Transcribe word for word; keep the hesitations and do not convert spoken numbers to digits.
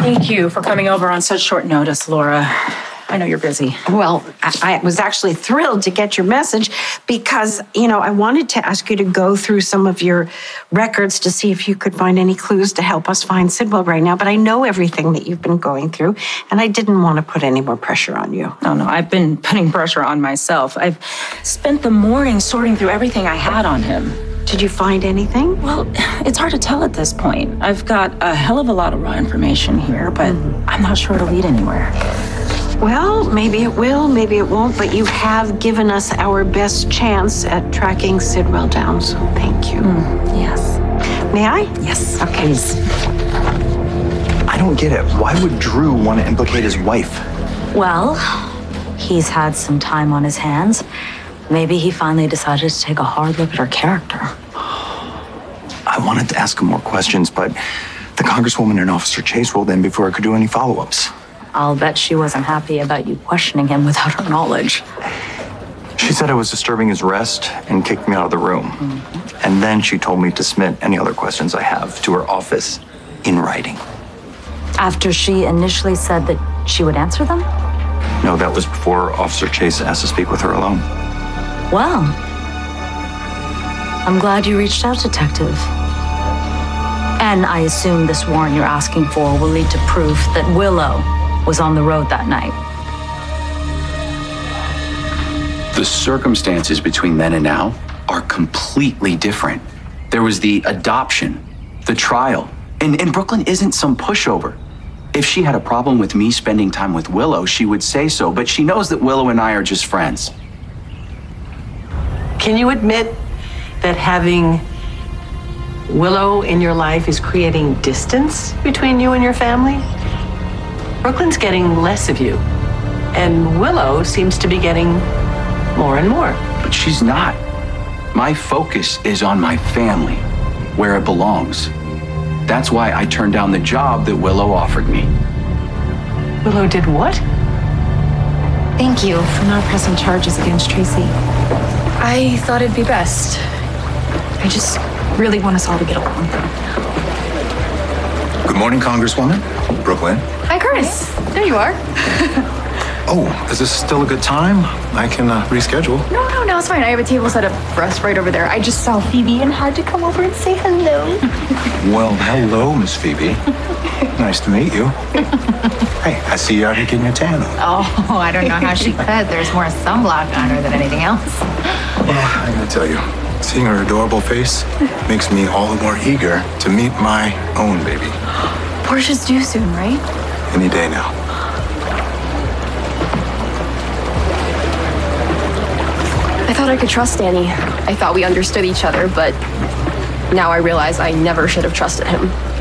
Thank you for coming over on such short notice, Laura. I know you're busy. Well, I, I was actually thrilled to get your message because, you know, I wanted to ask you to go through some of your records to see if you could find any clues to help us find Sidwell right now. But I know everything that you've been going through, and I didn't want to put any more pressure on you. No, no, I've been putting pressure on myself. I've spent the morning sorting through everything I had on him. Did you find anything? Well, it's hard to tell at this point. I've got a hell of a lot of raw information here, but mm-hmm. I'm not sure it'll lead anywhere. Well, maybe it will, maybe it won't, but you have given us our best chance at tracking Sidwell down, so thank you. Mm, yes. May I? Yes. Okay. Please. I don't get it. Why would Drew want to implicate his wife? Well, he's had some time on his hands. Maybe he finally decided to take a hard look at her character. I wanted to ask him more questions, but the Congresswoman and Officer Chase rolled in before I could do any follow-ups. I'll bet she wasn't happy about you questioning him without her knowledge. She said I was disturbing his rest and kicked me out of the room. Mm-hmm. And then she told me to submit any other questions I have to her office in writing. After she initially said that she would answer them? No, that was before Officer Chase asked to speak with her alone. Well, I'm glad you reached out, Detective. And I assume this warrant you're asking for will lead to proof that Willow was on the road that night. The circumstances between then and now are completely different. There was the adoption, the trial, and, and Brooklyn isn't some pushover. If she had a problem with me spending time with Willow, she would say so, but she knows that Willow and I are just friends. Can you admit that having Willow in your life is creating distance between you and your family? Brooklyn's getting less of you, and Willow seems to be getting more and more. But she's not. My focus is on my family, where it belongs. That's why I turned down the job that Willow offered me. Willow did what? Thank you for not pressing charges against Tracy. I thought it'd be best. I just really want us all to get along. Good morning, Congresswoman. Brooklyn. Hi, Curtis. There you are. Oh, is this still a good time? I can uh, reschedule. No, no, no, it's fine. I have a table set up for us right over there. I just saw Phoebe and had to come over and say hello. Well, hello, Miss Phoebe. Nice to meet you. Hey, I see you out here getting your tan on. Oh, I don't know how she could. There's more sunblock on her than anything else. Well, I gotta tell you, seeing her adorable face makes me all the more eager to meet my own baby. Portia's due soon, right? Any day now. I thought I could trust Danny. I thought we understood each other, but now I realize I never should have trusted him.